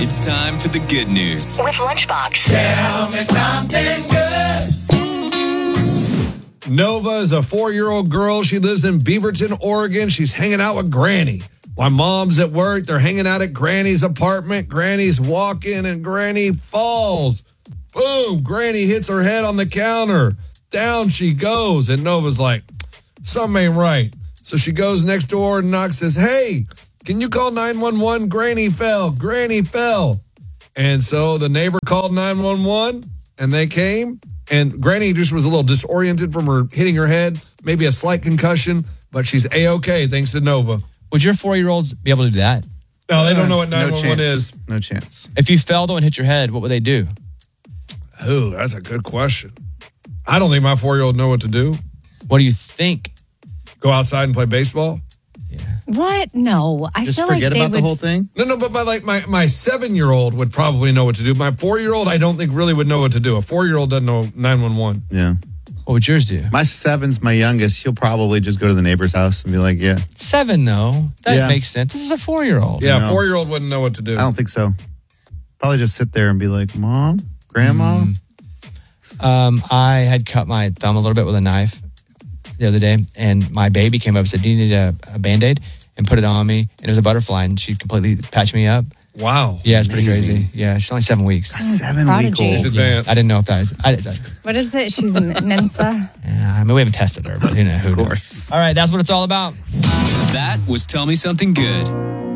It's time for the good news with Lunchbox. Tell me something good. Nova is a 4-year-old girl. She lives in Beaverton, Oregon. She's hanging out with Granny. While Mom's at work, they're hanging out at Granny's apartment. Granny's walking and Granny falls. Boom! Granny hits her head on the counter. Down she goes. And Nova's like, something ain't right. So she goes next door and knocks, says, hey, can you call 911? Granny fell. Granny fell. And so the neighbor called 911 and they came. And Granny just was a little disoriented from her hitting her head, maybe a slight concussion, but she's A-okay thanks to Nova. Would your 4-year-olds be able to do that? No, they don't know what 911 is. No chance. If you fell though and hit your head, what would they do? Oh, that's a good question. I don't think my 4-year-old know what to do. What do you think? Go outside and play baseball? What? No. I Just feel like forget they about would. the whole thing? No, but my 7-year-old would probably know what to do. My 4-year-old, I don't think really would know what to do. A 4-year-old doesn't know 911. Yeah. What would yours do? My 7's my youngest. He'll probably just go to the neighbor's house and be like, yeah. 7, though. That Yeah. makes sense. This is a 4-year-old. Yeah, No. a 4-year-old wouldn't know what to do. I don't think so. Probably just sit there and be like, Mom, Grandma. I had cut my thumb a little bit with a knife the other day, and my baby came up and said, do you need a Band-Aid? And put it on me, and it was a butterfly, and she completely patched me up. Wow. Yeah, it's pretty Amazing. crazy. Yeah, she's only 7 weeks. 7 prodigy. week She's old. advanced. I didn't know if that was... What is it? She's a Mensa. Yeah, I mean, we haven't tested her, but who knows? Of course. All right, that's what it's all about. That was Tell Me Something Good.